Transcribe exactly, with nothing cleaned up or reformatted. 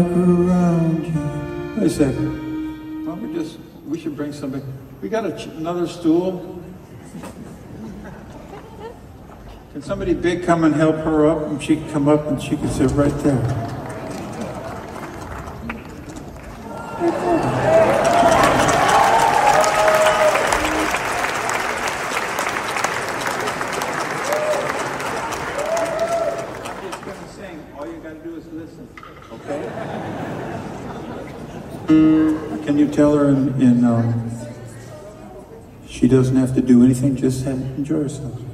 Around you. Wait a second. Why don't we just, we should bring somebody. We got a, another stool. Can somebody big come and help her up? And she can come up and she can sit right there. I'm just going to sing. All you got to do is listen. Okay? Can you tell her in, in um, she doesn't have to do anything, just have, enjoy herself.